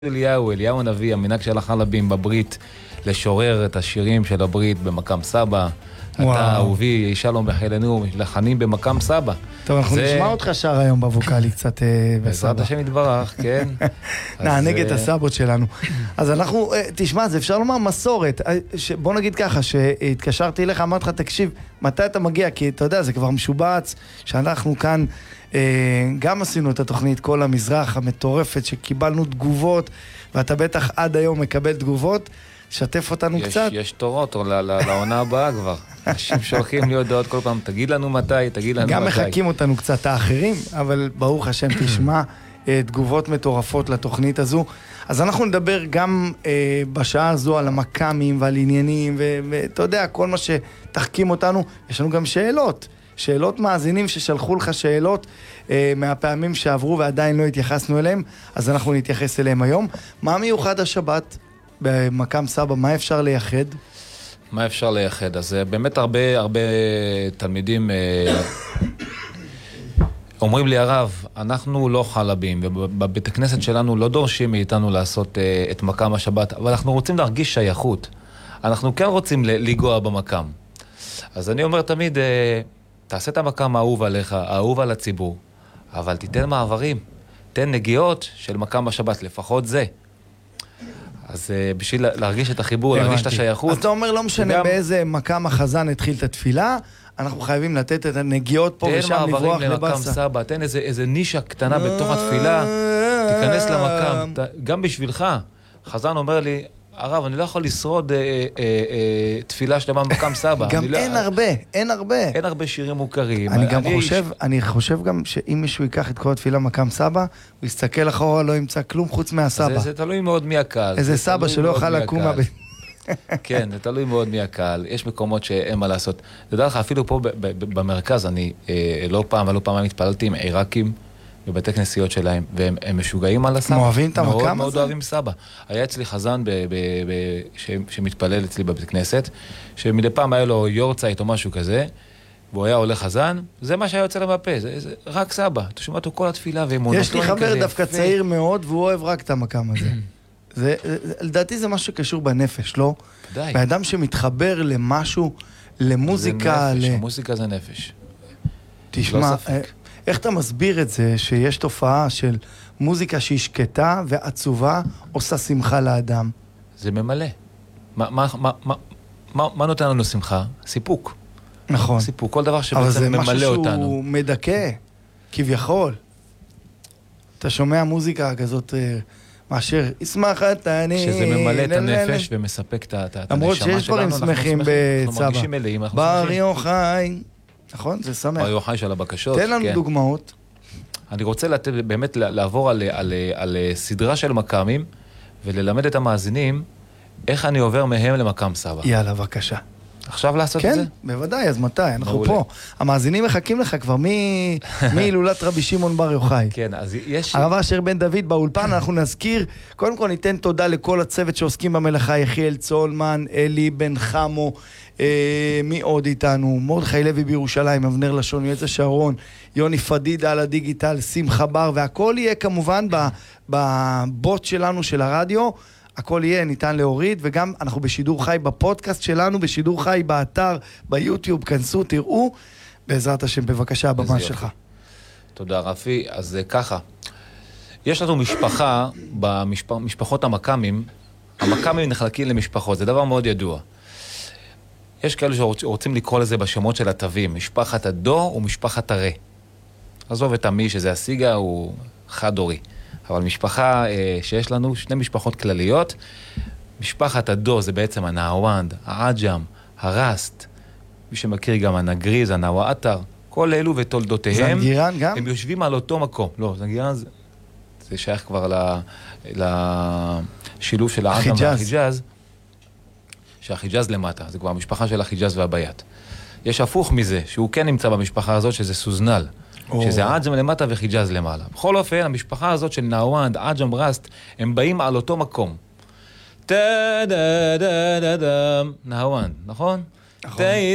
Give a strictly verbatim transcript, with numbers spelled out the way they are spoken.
אליהו, אליהו הנביא, המנהג של החלבים בברית, לשורר את השירים של הברית במקם סבא. וואו. אתה אהובי, שלום בחילנו, לחנים במקם סבא. טוב, אנחנו זה... נשמע אותך שר היום בווקלי קצת בסבא. בעזרת השם יתברך, כן. נענג את הסבות שלנו. אז אנחנו, תשמע, זה אפשר לומר מסורת. בוא נגיד ככה, שהתקשרתי אליך, אמרתי לך, תקשיב, מתי אתה מגיע? כי אתה יודע, זה כבר משובץ, שאנחנו כאן גם עשינו את התוכנית כל המזרח המטורפת, שקיבלנו תגובות, ואתה בטח עד היום מקבל תגובות. שתף אותנו יש, קצת. יש תורות, או לעונה הבאה כבר. אנשים שולחים לי הודעות כל פעם, תגיד לנו מתי, תגיד לנו גם מתי. גם מחכים אותנו קצת האחרים, אבל ברוך השם תשמע תגובות מטורפות לתוכנית הזו. אז אנחנו נדבר גם אה, בשעה הזו על המקמים ועל עניינים, ואתה יודע, כל מה שתחכים אותנו, יש לנו גם שאלות. שאלות מאזינים ששלחו לך שאלות אה, מהפעמים שעברו ועדיין לא התייחסנו אליהם, אז אנחנו נתייחס אליהם היום. מה מיוחד השבת? במקם סבא, מה אפשר לייחד? מה אפשר לייחד? אז באמת הרבה, הרבה תלמידים אומרים לי, הרב, אנחנו לא חלבים, ובבית הכנסת שלנו לא דורשים מאיתנו לעשות את מקם השבת, אבל אנחנו רוצים להרגיש שייכות. אנחנו כן רוצים לגוע במקם. אז אני אומר תמיד, תעשה את המקם האהוב עליך, האהוב על הציבור, אבל תיתן מעברים, תן נגיעות של מקם השבת, לפחות זה. אז uh, בשביל להרגיש את החיבור, להרגיש את השייכות. אז אתה אומר, לא משנה וגם... באיזה מקם החזן התחיל את התפילה, אנחנו חייבים לתת את הנגיעות פה ושם לברוח לבסה. תן מעברים למקם סבא, תן איזה, איזה נישה קטנה בתוך התפילה, תיכנס למקם, ת... גם בשבילך. חזן אומר לי, הרב, אני לא יכול לשרוד אה, אה, אה, תפילה שלמה במקם סבא. גם אין לא... הרבה, אין הרבה. אין הרבה שירים מוכרים. אני גם אני חושב, איש... אני חושב גם שאם מישהו ייקח את כל התפילה במקם סבא, הוא יסתכל אחורה, לא ימצא כלום חוץ מהסבא. זה, זה תלוי מאוד מי הקהל. איזה סבא שלא יוכל לקום מהבית. כן, זה תלוי מאוד מי הקהל. יש מקומות שאין מה לעשות. אתה יודע לך, אפילו פה במרכז, אני אה, לא פעם ולא פעם התפללתי עם עיראקים, בבתי כנסיות שלהם, והם משוגעים על הסבא. אוהבים את המקם הזה? מאוד מאוד אוהבים סבא. היה אצלי חזן ב- ב- ב- ש- שמתפלל אצלי בבית כנסת, שמדי פעם היה לו יורצייט או משהו כזה, והוא היה הולך חזן, זה מה שהיה יוצא לו מהפה, זה, זה רק סבא. אתה שומע אותו כל התפילה ואמונתו. יש לי חבר דווקא צעיר מאוד, והוא אוהב רק את המקם הזה. זה, לדעתי זה משהו שקשור בנפש, לא? ודאי. באדם שמתחבר למשהו, למוזיקה. זה נפש, ל... המוזיקה זה נפש. תשמע, לא ספק. איך אתה מסביר את זה שיש תופעה של מוזיקה שהיא שקטה ועצובה עושה שמחה לאדם? זה ממלא. מה, מה, מה, מה, מה, מה נותן לנו שמחה? סיפוק. נכון. סיפוק, כל דבר שבעצם ממלא אותנו. אבל זה משהו שהוא מדכא, כביכול. אתה שומע מוזיקה כזאת מאשר ישמח אתה אני... שזה ממלא את הנפש ומספק את הנשמה שלנו. למרות שיש דברים שמחים בצבא. אנחנו מרגישים מלאים, אנחנו שמחים. בר יוחאי. נכון, זה שמח. בר יוחאי של הבקשות. תן לנו כן. דוגמאות. אני רוצה לת... באמת לעבור על, על, על סדרה של מקמים, וללמד את המאזינים איך אני עובר מהם למקם סבא. יאללה, בבקשה. עכשיו לעשות כן, את זה? כן, בוודאי, אז מתי? אנחנו מעולה. פה. המאזינים מחכים לך כבר מהילולת רבי שמעון בר יוחאי. כן, אז יש... הרב אשר בן דוד באולפן, אנחנו נזכיר, קודם כל ניתן תודה לכל הצוות שעוסקים במלאכה, יחיאל צולמן, אלי בן חמו, אה, מי עוד איתנו? מרדכי לוי בירושלים, אבנר לשון, יועץ השרון, יוני פדידה על הדיגיטל, שמחה בר, והכל יהיה כמובן בבוט שלנו של הרדיו, הכל יהיה ניתן להוריד, וגם אנחנו בשידור חי בפודקאסט שלנו, בשידור חי באתר, ביוטיוב, כנסו, תראו, בעזרת השם, בבקשה, הבמה שלך. תודה רפי, אז ככה, יש לנו משפחה, במשפחות המקמים, המקמים נחלקים למשפחות, זה דבר מאוד ידוע. יש כאלו שרוצים לקרוא לזה בשמות של התווים, משפחת הדו ומשפחת הרה. עזוב את המי שזה הסיגה, הוא חד-הורי. אבל משפחה אה, שיש לנו שני משפחות כלליות, משפחת הדו זה בעצם הנהוונד, העג'ם, הרסט, מי שמכיר גם הנגריז, הנהוואטר, כל אלו ותולדותיהם, זנגירן גם? הם יושבים על אותו מקום. לא, זנגירן זה, זה שייך כבר ל, לשילוב של העג'ם והחיג'אז, שהחיג'אז למטה, זה כבר המשפחה של החיג'אז והבית. יש הפוך מזה, שהוא כן נמצא במשפחה הזאת, שזה סוזנל. שזה עג'ם למטה וחיג'אז למעלה. בכל אופן, המשפחה הזאת של נהוונד, עג'ם, רסט, הם באים על אותו מקום. נהוונד, נכון? נכון.